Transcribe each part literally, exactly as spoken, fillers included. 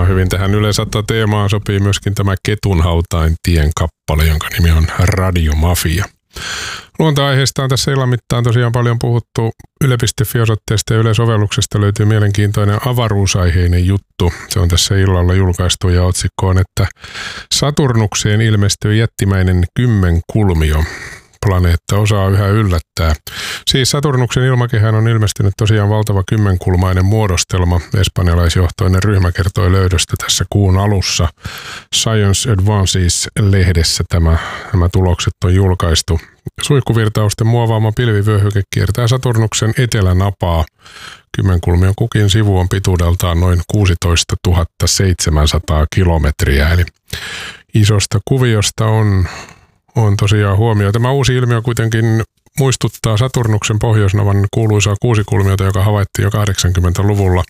hyvin tähän Yle Sata-teemaan sopii myöskin tämä Ketunhautain tien kappale, jonka nimi on Radiomafia. Luontoaiheesta on tässä illan mittaan tosiaan paljon puhuttu. Yle piste fi-osoitteesta ja Yle-sovelluksesta löytyy mielenkiintoinen avaruusaiheinen juttu. Se on tässä illalla julkaistu ja otsikko on, että Saturnukseen ilmestyy jättimäinen kymmenkulmio. Planeetta osaa yhä yllättää. Siis Saturnuksen ilmakehään on ilmestynyt tosiaan valtava kymmenkulmainen muodostelma. Espanjalaisjohtoinen ryhmä kertoi löydöstä tässä kuun alussa. Science Advances-lehdessä tämä, nämä tulokset on julkaistu. Suihkuvirtausten muovaama pilvivyöhyke kiertää Saturnuksen etelänapaa. Kymmenkulmion kukin sivu on pituudeltaan noin kuusitoistatuhatta seitsemänsataa kilometriä, eli isosta kuviosta on On tosiaan huomio. Tämä uusi ilmiö kuitenkin muistuttaa Saturnuksen pohjoisnavan kuuluisaa kuusikulmiota, joka havaittiin jo kahdeksankymmentäluvulla.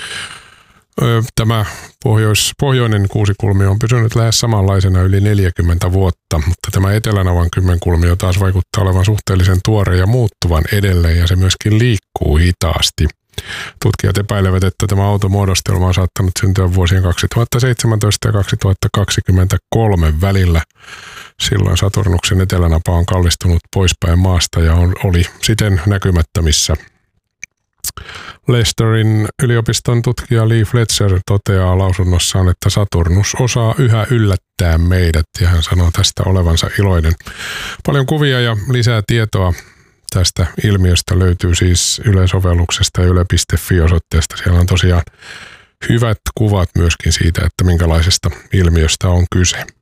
Tämä pohjois, pohjoinen kuusikulmio on pysynyt lähes samanlaisena yli neljäkymmentä vuotta, mutta tämä etelänavan kymmenkulmio taas vaikuttaa olevan suhteellisen tuore ja muuttuvan edelleen, ja se myöskin liikkuu hitaasti. Tutkijat epäilevät, että tämä automuodostelma on saattanut syntyä vuosien kaksituhattaseitsemäntoista ja kaksituhattakaksikymmentäkolme välillä. Silloin Saturnuksen etelänapa on kallistunut poispäin maasta ja on, oli siten näkymättömissä. Leicesterin yliopiston tutkija Lee Fletcher toteaa lausunnossaan, että Saturnus osaa yhä yllättää meidät, ja hän sanoo tästä olevansa iloinen. Paljon kuvia ja lisää tietoa tästä ilmiöstä löytyy siis Yle-sovelluksesta ja yle piste fi-osoitteesta. Siellä on tosiaan hyvät kuvat myöskin siitä, että minkälaisesta ilmiöstä on kyse.